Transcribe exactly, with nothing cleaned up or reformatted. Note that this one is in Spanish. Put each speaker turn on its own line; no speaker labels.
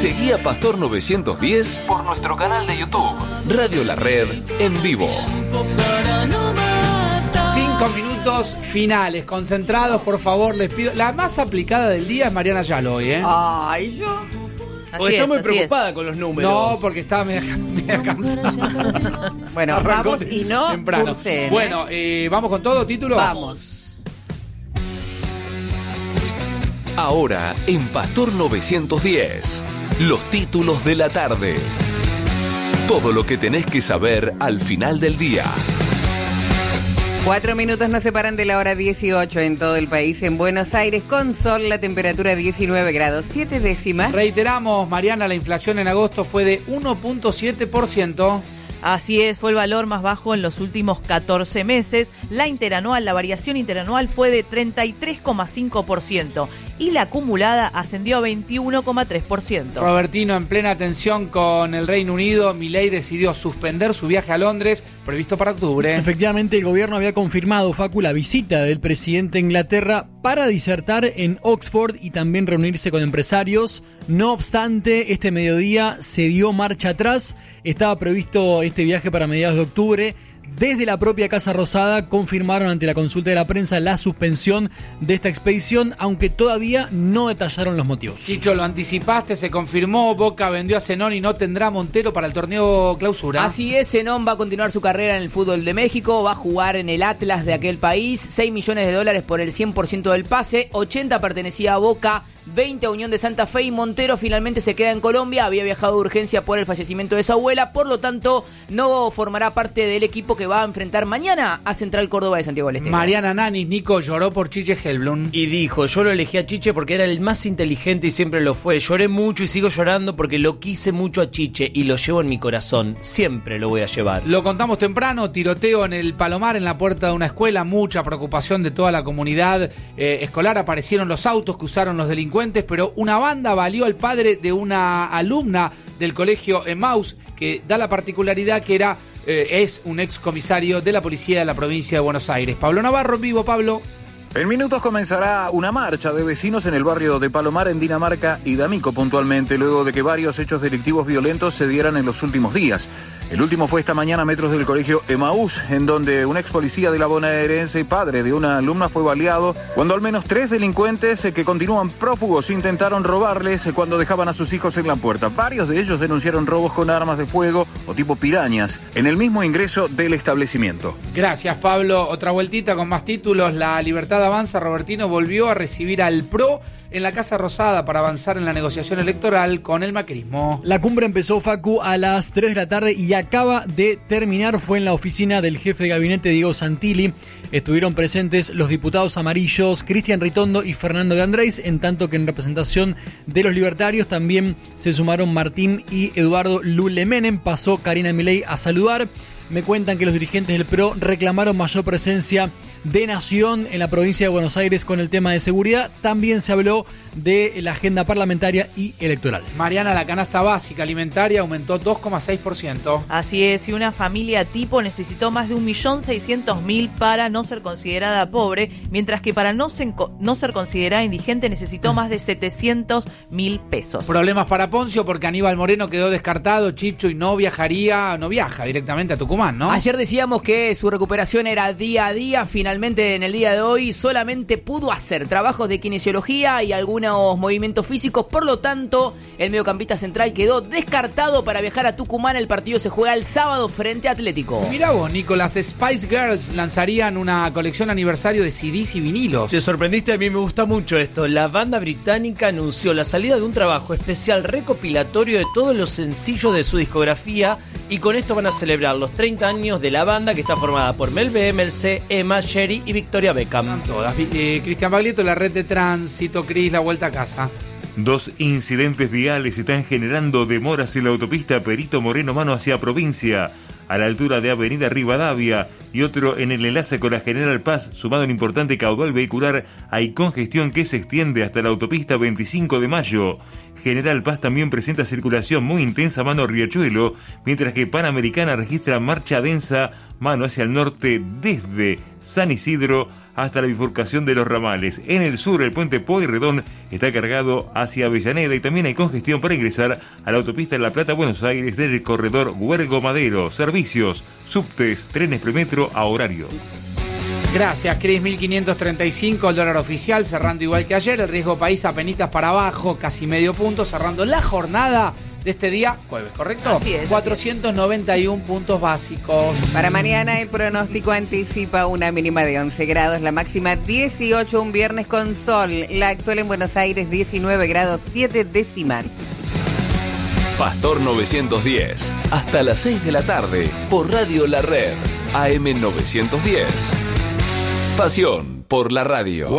Seguí a Pastor novecientos diez por nuestro canal de YouTube, Radio La Red en vivo.
Cinco minutos finales, concentrados, por favor, les pido. La más aplicada del día es Mariana Yalo hoy, ¿eh?
Ay, yo...
Porque está muy preocupada es. con los números.
No, porque estaba media, media cansada.
Bueno,
Arrancó
vamos y no
temprano.
cursen, ¿eh?
Bueno, eh, ¿vamos con todo, títulos?
Vamos.
Ahora, en Pastor novecientos diez, los títulos de la tarde. Todo lo que tenés que saber al final del día.
Cuatro minutos nos separan de la hora dieciocho en todo el país. En Buenos Aires, con sol, la temperatura diecinueve grados, siete décimas.
Reiteramos, Mariana, la inflación en agosto fue de uno punto siete por ciento.
Así es, fue el valor más bajo en los últimos catorce meses. La interanual, la variación interanual fue de treinta y tres coma cinco por ciento y la acumulada ascendió a veintiuno coma tres por ciento.
Robertino, en plena tensión con el Reino Unido, Milei decidió suspender su viaje a Londres, previsto para octubre.
Efectivamente, el gobierno había confirmado, Facu, la visita del presidente a Inglaterra para disertar en Oxford y también reunirse con empresarios. No obstante, este mediodía se dio marcha atrás. Estaba previsto este viaje para mediados de octubre. Desde la propia Casa Rosada confirmaron ante la consulta de la prensa la suspensión de esta expedición, aunque todavía no detallaron los motivos.
Chicho, lo anticipaste, se confirmó, Boca vendió a Zenón y no tendrá Montero para el torneo clausura.
Así es, Zenón va a continuar su carrera en el fútbol de México, va a jugar en el Atlas de aquel país, seis millones de dólares por el cien por ciento del pase, ochenta pertenecía a Boca, veinte a Unión de Santa Fe y Montero finalmente se queda en Colombia, había viajado de urgencia por el fallecimiento de su abuela, por lo tanto no formará parte del equipo que va a enfrentar mañana a Central Córdoba de Santiago del Estero.
Mariana Nanis, Nico, lloró por Chiche Helblum.
Y dijo, yo lo elegí a Chiche porque era el más inteligente y siempre lo fue. Lloré mucho y sigo llorando porque lo quise mucho a Chiche y lo llevo en mi corazón. Siempre lo voy a llevar.
Lo contamos temprano, tiroteo en el Palomar en la puerta de una escuela, mucha preocupación de toda la comunidad eh, escolar, aparecieron los autos que usaron los delincuentes, pero una banda valió al padre de una alumna del colegio Emmaus, que da la particularidad que era eh, es un ex comisario de la policía de la provincia de Buenos Aires. Pablo Navarro, en vivo, Pablo.
En minutos comenzará una marcha de vecinos en el barrio de Palomar, en Dinamarca y D'Amico puntualmente, luego de que varios hechos delictivos violentos se dieran en los últimos días. El último fue esta mañana a metros del colegio Emaús, en donde un ex policía de la bonaerense, padre de una alumna, fue baleado cuando al menos tres delincuentes que continúan prófugos intentaron robarles cuando dejaban a sus hijos en la puerta. Varios de ellos denunciaron robos con armas de fuego o tipo pirañas en el mismo ingreso del establecimiento.
Gracias, Pablo. Otra vueltita con más títulos. La Libertad Avanza, Robertino volvió a recibir al P R O en la Casa Rosada para avanzar en la negociación electoral con el macrismo.
La cumbre empezó, Facu, a las tres de la tarde y acaba de terminar. Fue en la oficina del jefe de gabinete, Diego Santilli. Estuvieron presentes los diputados amarillos Cristian Ritondo y Fernando de Andrés, en tanto que en representación de los libertarios también se sumaron Martín y Eduardo Lule Menem. Pasó Karina Milei a saludar. Me cuentan que los dirigentes del P R O reclamaron mayor presencia de Nación en la provincia de Buenos Aires con el tema de seguridad. También se habló de la agenda parlamentaria y electoral.
Mariana, la canasta básica alimentaria aumentó dos coma seis por ciento.
Así es, y una familia tipo necesitó más de un millón seiscientos mil para no ser considerada pobre, mientras que para no ser, no ser considerada indigente necesitó más de setecientos mil pesos.
Problemas para Poncio porque Aníbal Moreno quedó descartado, Chicho, y no viajaría, no viaja directamente a Tucumán, ¿no?
Ayer decíamos que su recuperación era día a día, finalmente en el día de hoy solamente pudo hacer trabajos de kinesiología y algunos movimientos físicos, por lo tanto el mediocampista central quedó descartado para viajar a Tucumán. El partido se juega el sábado frente a Atlético.
Mirá vos, Nico, las Spice Girls lanzarían una colección aniversario de C Ds y vinilos.
Te sorprendiste, a mí me gusta mucho esto. La banda británica anunció la salida de un trabajo especial recopilatorio de todos los sencillos de su discografía y con esto van a celebrar los treinta años de la banda, que está formada por Mel B, Mel C, Emma, Sherry y Victoria Beckham.
Todas. Eh, Cristian Baglietto, la red de tránsito, Cris, la vuelta a casa.
Dos incidentes viales están generando demoras en la autopista Perito Moreno Mano hacia provincia, a la altura de Avenida Rivadavia, y otro en el enlace con la General Paz. Sumado un importante caudal vehicular, hay congestión que se extiende hasta la autopista veinticinco de mayo. General Paz también presenta circulación muy intensa mano Riachuelo, mientras que Panamericana registra marcha densa mano hacia el norte desde San Isidro hasta la bifurcación de los ramales. En el sur, el puente Pueyrredón está cargado hacia Avellaneda y también hay congestión para ingresar a la autopista La Plata-Buenos Aires del corredor Huergo Madero. Servicios, subtes, trenes premetro a horario.
Gracias, Cris. mil quinientos treinta y cinco el dólar oficial, cerrando igual que ayer. El riesgo país apenitas para abajo, casi medio punto, cerrando la jornada de este día, jueves, ¿correcto?
Así es.
cuatrocientos noventa y uno puntos básicos.
Para mañana el pronóstico anticipa una mínima de once grados, la máxima dieciocho, un viernes con sol. La actual en Buenos Aires diecinueve grados siete décimas.
Pastor novecientos diez, hasta las seis de la tarde, por Radio La Red, A M novecientos diez. Pasión por la radio.